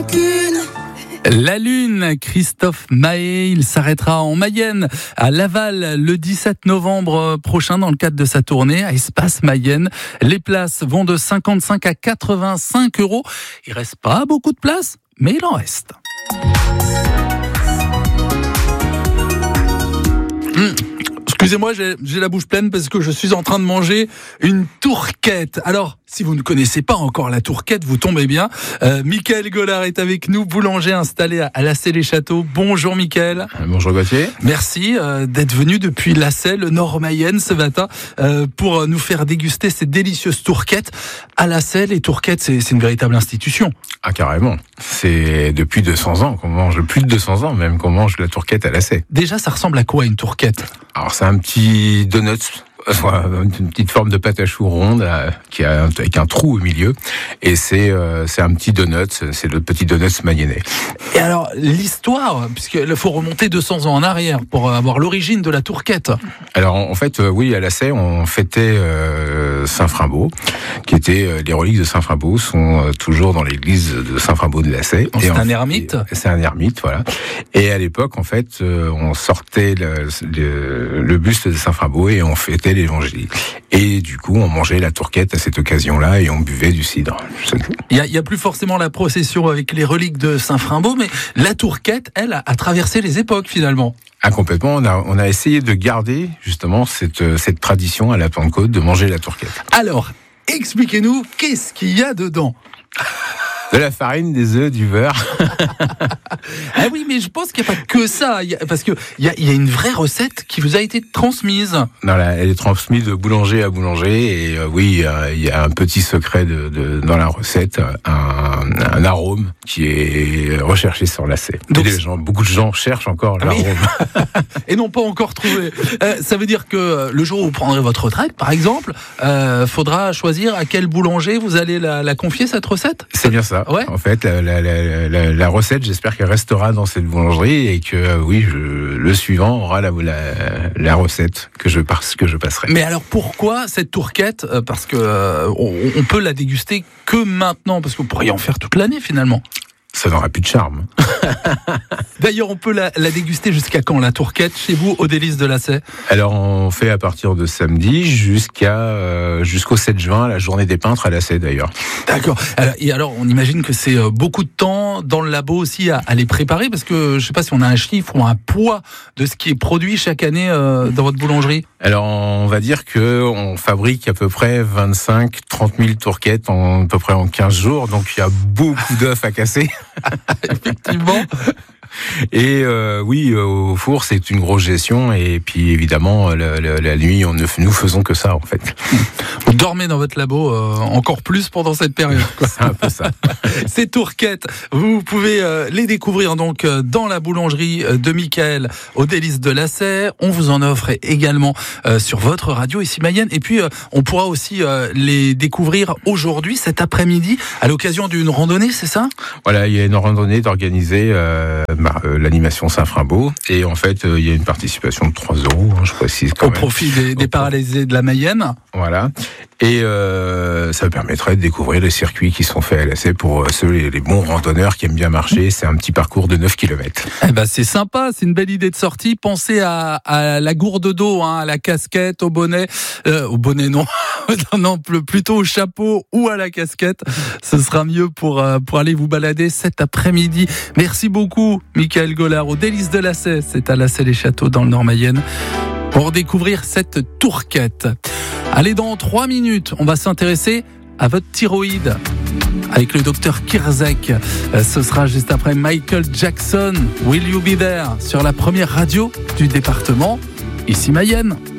La Lune, Christophe Maé, il s'arrêtera en Mayenne, à Laval, le 17 novembre prochain dans le cadre de sa tournée à Espace Mayenne. Les places vont de 55 à 85 €. Il reste pas beaucoup de places, mais il en reste. Excusez-moi, j'ai la bouche pleine parce que je suis en train de manger une tourquette. Alors, si vous ne connaissez pas encore la tourquette, vous tombez bien. Michael Gollard est avec nous, boulanger installé à Lassay-les-Châteaux. Bonjour Michael. Bonjour Gauthier. Merci d'être venu depuis Lassay, le Nord-Mayenne, ce matin, pour nous faire déguster ces délicieuses tourquettes. À Lassay, les tourquettes, c'est une véritable institution. Ah carrément, c'est depuis 200 ans qu'on mange, plus de 200 ans même qu'on mange la tourquette à Lassay. Déjà, ça ressemble à quoi une tourquette ? Alors c'est un petit donut, une petite forme de pâte à choux ronde avec un trou au milieu, et c'est un petit donut, c'est le petit donut mayennais. Et alors l'histoire, puisqu'il faut remonter 200 ans en arrière pour avoir l'origine de la tourquette. Alors en fait, oui, à Lassay, on fêtait Saint-Frimbault, qui était les reliques de Saint-Frimbault sont toujours dans l'église de Saint-Frimbault de Lassay. C'est un ermite. C'est un ermite, voilà. Et à l'époque, en fait, on sortait le buste de Saint-Frimbault et on fêtait l'évangile. Et du coup, on mangeait la tourquette à cette occasion-là et on buvait du cidre. Il y a plus forcément la procession avec les reliques de Saint-Frimbault, mais la tourquette, elle, a traversé les époques finalement. Ah complètement, on a essayé de garder justement cette tradition à la Pentecôte de manger la tourquette. Alors, expliquez-nous, qu'est-ce qu'il y a dedans ? De la farine, des œufs, du beurre. Ah oui, mais je pense qu'il n'y a pas que ça, parce qu'il y a une vraie recette qui vous a été transmise. Non, elle est transmise de boulanger à boulanger, et oui, il y a un petit secret dans la recette, un arôme qui est recherché sur Lassay. Beaucoup de gens cherchent encore l'arôme. Et n'ont pas encore trouvé. Ça veut dire que le jour où vous prendrez votre retraite, par exemple, faudra choisir à quel boulanger vous allez la confier, cette recette ? C'est bien ça. Ouais. En fait, la recette, j'espère qu'elle restera dans cette boulangerie et que oui, le suivant aura la recette que je passerai. Mais alors pourquoi cette tourquette ? Parce que on peut la déguster que maintenant, parce que vous pourriez en faire toute l'année finalement. Ça n'aura plus de charme. D'ailleurs, on peut la déguster jusqu'à quand, la tourquette, chez vous, au Délices de Lassay ? Alors, on fait à partir de samedi jusqu'au 7 juin, la journée des peintres à Lassay, d'ailleurs. D'accord. Et alors, on imagine que c'est beaucoup de temps dans le labo aussi à les préparer, parce que je ne sais pas si on a un chiffre ou un poids de ce qui est produit chaque année dans votre boulangerie. Alors, on va dire qu'on fabrique à peu près 25-30 000 tourquettes à peu près en 15 jours, donc il y a beaucoup d'œufs à casser. Effectivement. Et oui, au four, c'est une grosse gestion. Et puis évidemment, la nuit, nous faisons que ça, en fait. Vous dormez dans votre labo encore plus pendant cette période, quoi. C'est un peu ça. Ces tourquettes, vous pouvez les découvrir donc dans la boulangerie de Michael au Délices de Lassay. On vous en offre également sur votre radio ici Mayenne. Et puis on pourra aussi les découvrir aujourd'hui, cet après-midi, à l'occasion d'une randonnée, c'est ça ? Voilà, il y a une randonnée d'organiser l'animation Saint-Frimbault, et en fait il y a une participation de 3 €, je précise quand même. Au profit des paralysés de la Mayenne. Voilà, et ça permettrait de découvrir les circuits qui sont faits à Lassay pour les bons randonneurs qui aiment bien marcher. C'est un petit parcours de 9 km. Eh ben c'est sympa, c'est une belle idée de sortie. Pensez à la gourde d'eau, à la casquette, au bonnet non, non, plutôt au chapeau ou à la casquette. Ce sera mieux pour aller vous balader cet après-midi. Merci beaucoup Michael Gollard au Délices de Lassay, c'est à Lassay-les-Châteaux dans le Nord-Mayenne, pour découvrir cette tourquette. Allez, dans 3 minutes, on va s'intéresser à votre thyroïde avec le docteur Kirzek. Ce sera juste après Michael Jackson, Will You Be There, sur la première radio du département, ici Mayenne.